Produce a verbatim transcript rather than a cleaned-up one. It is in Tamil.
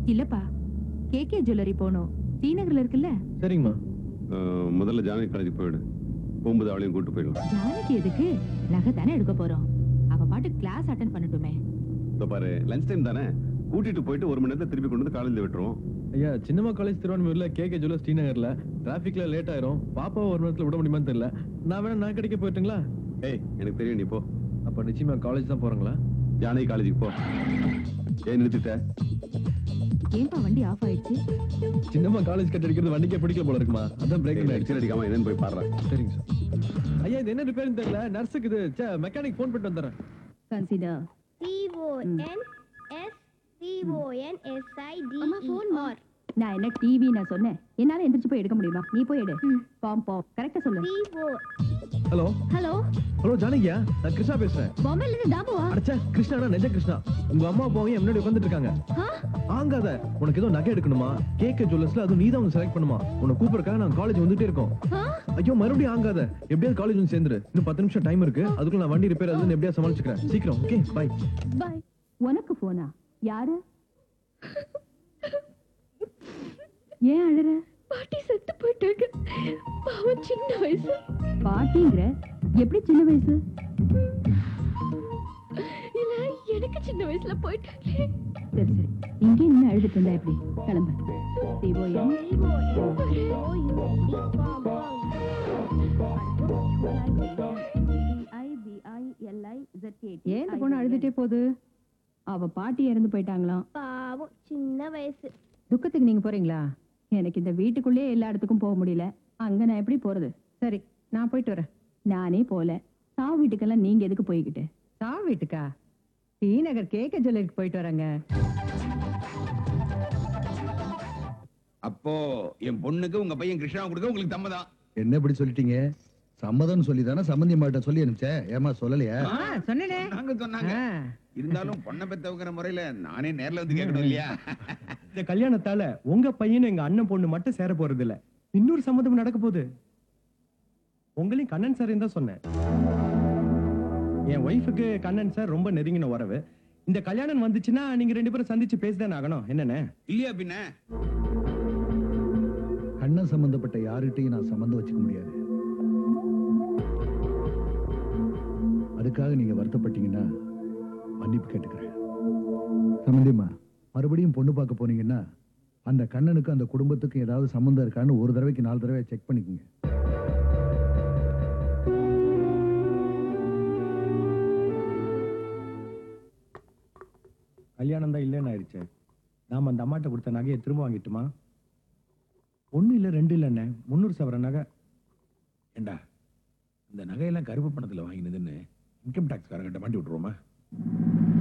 இல்லப்பா, கேகே ஜுவல்லரி போனோம். டி நகர்ல இருக்குல்ல. சரிங்கம்மா. முதல்ல ஜானகி காலேஜ் போயிடு. போகும்போது அவளையும் கூட்டு போயிடலாம். ஜானகி எதுக்கு? நகை தானே எடுக்க போறோம். அவ பாட்டு கிளாஸ் அட்டெண்ட் பண்ணட்டுமே. இதோ பாரு, லஞ்ச் டைம் தானே, கூட்டிட்டு போயிட்டு ஒரு மணி நேரத்துல திருப்பி கொண்டு வந்து காலேஜ்ல விட்டுருவோம். ஐயா, சின்னம்மா காலேஜ் திருவான்மையூர்ல கேகே ஜுவல்லர்ஸ் டி நகர்ல டிராபிக்ல லேட் ஆயிரும். பாப்பாவை ஒரு நேரத்துல விட முடியுமான்னு தெரியல. நான் வேணா நான் கிடைக்க போயிட்டுங்களா? ஏய், எனக்கு தெரியும், நீ போ. அப்ப நிச்சயமா காலேஜ் தான் போறாங்களா? ஜானகி காலேஜுக்கு போ. ஏன் நிறுத்திட்ட? ஏன்பா வண்டி ஆஃப் ஆயிடுச்சு? சின்னம்மா காலேஜ் கட் அடிக்கிறது வண்டிக்கே பிடிக்கல போல இருக்குமா? அதான் பிரேக் ஆயிடுச்சு. எக்ஸல் அடிக்காம என்னன்னு போய் பாடுறேன். சரிங்க சார். ஐயா, இது என்ன ரிப்பேர்னு தெரியல. நர்ஸுக்கு இது மெக்கானிக் ஃபோன் பண்ணிட்டு வந்துறேன். Consider C O N S C O N S I D E R. நான் என்ன டிவி நான் சொன்னேன். என்னால எந்திரச்சு போய் எடுக்க முடியுமா? நீ போய் எடு. பாம் பாம் கரெக்ட்டா சொல்லு. C O. Hello hello hello ஜானகியா, நான் கிருஷ்ணா பேசுறேன். பாம்பேல இருந்து தாபுவா? அடச்சே, கிருஷ்ணாடா, நெஜ கிருஷ்ணா. உங்க அம்மா அப்பாவும் என் முன்னாடி உட்கார்ந்துட்டு இருக்காங்க. ஆங்காத, உனக்கு ஏதோ நகை எடுக்கணுமா? கேகே ஜுவல்லர்ஸ்ல அதுவும் நீதான் வந்து செலக்ட் பண்ணுமா? உன்னை கூப்பிடுறதுக்காக நான் காலேஜ் வந்துட்டே இருக்கோம். ஐயோ, மறுபடியும் ஆங்காத. எப்படியாவது காலேஜ் வந்து சேர்ந்துரு. இன்னும் பத்து நிமிஷம் டைம் இருக்கு. அதுக்குள்ள நான் வண்டி ரிப்பேர் ஆகுதுன்னு எப்படியா சமாளிச்சுக்கிறேன். சீக்கிரம். Okay, by by. உனக்கு போனா யாரு? ஏன் அழற? பாட்டி செத்து போயிட்டாங்க. பாவம், சின்ன வயசு. பாட்டிங்கற? எப்படி சின்ன வயசு? இல்ல, எனக்கு சின்ன வயசுல போயிட்டாங்களே. சரி சரி, இங்கே நின்று அழுதுட்டு இருந்தா எப்படி? கிளம்பு. சிஓஎம் ஏன் இந்த பொண்ணு அழுதுட்டே போகுது? அவ பாட்டி இறந்து போயிட்டாங்களாம். பாவம், சின்ன வயசு. துக்கத்துக்கு நீங்க போறீங்களா? எனக்கு இந்த வீட்டுக்குள்ளே எல்லா இடத்துக்கும் போக முடியல. அங்க நான் எப்படி போறது? சரி, நான் போயிட்டு வரேன். நானே போல. சாவு வீட்டுக்கெல்லாம் நீங்க எதுக்கு போய்கிட்டு? சாவு வீட்டுக்கா? டி நகர் கேகே ஜுவல்லரிக்கு போயிட்டு வரேங்க. அப்போ என் பொண்ணுக்கு உங்க பையன் கிருஷ்ணா கொடுக்க உங்களுக்கு சம்மதம்? என்ன இப்படி சொல்லிட்டீங்க? சம்மதம் சொல்லி தானே சம்பந்தி மாட்ட சொல்லி அனுப்பிச்சேன். ஏமா சொல்லலையா? சொன்னேனே. நாங்க சொன்னாங்க. இருந்தாலும் பொண்ணை பெத்தவங்கிற முறையில நானே நேர்ல வந்து கேட்கணும் இல்லையா? இந்த கல்யாணத்தால உங்க பையன் எங்க அண்ணன் பொண்ணு மட்டும் சேர போறது இல்ல, இன்னொரு சம்மதம் நடக்க போகுது. உங்களையும் கண்ணன் சார் தான் சொன்னேன். என் ஒய்ஃபுக்கு கண்ணன் சார் ரொம்ப நெருங்கின உறவு. இந்த கல்யாணம் வந்துச்சுன்னா நீங்க ரெண்டு பேரும் சந்திச்சு பேசிதான் ஆகணும். என்னன்னு இல்லையா பின்ன? கண்ணன் சம்பந்தப்பட்ட யார்கிட்டையும் நான் சம்பந்தம் வச்சுக்க முடியாது. அதுக்காக நீங்க வருத்தப்பட்டீங்கன்னா மன்னிப்பு கேட்டுக்கிறேன். சம்பந்தியம்மா, மறுபடியும் பொண்ணு பார்க்க போனீங்கன்னா அந்த கண்ணனுக்கு அந்த குடும்பத்துக்கு ஏதாவது சம்பந்தம் இருக்கான்னு ஒரு தடவைக்கு நாலு தடவை செக் பண்ணிக்கோங்க. கல்யாணம் தான் இல்லைன்னு ஆயிடுச்சு. நாம அந்த அம்மாட்ட கொடுத்த நகையை திரும்ப வாங்கிட்டுமா? ஒண்ணு இல்ல ரெண்டு இல்லைன்னு முன்னூறு சவர நகை. ஏண்டா, இந்த நகையெல்லாம் கருப்பு பணத்துல வாங்கினதுன்னு இன்கம் டாக்ஸ் காரங்கிட்ட மாட்டி விட்டுருவோமா?